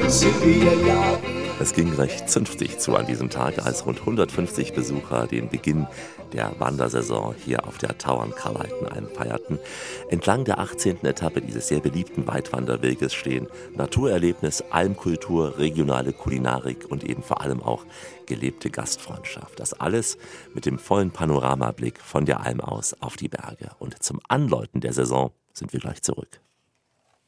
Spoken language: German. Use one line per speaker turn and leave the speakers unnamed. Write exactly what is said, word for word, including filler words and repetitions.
Es ging recht zünftig zu an diesem Tag, als rund hundertfünfzig Besucher den Beginn der Wandersaison hier auf der Tauern-Carleitenalm feierten. Entlang der achtzehnten Etappe dieses sehr beliebten Weitwanderweges stehen Naturerlebnis, Almkultur, regionale Kulinarik und eben vor allem auch gelebte Gastfreundschaft. Das alles mit dem vollen Panoramablick von der Alm aus auf die Berge. Und zum Anläuten der Saison sind wir gleich zurück.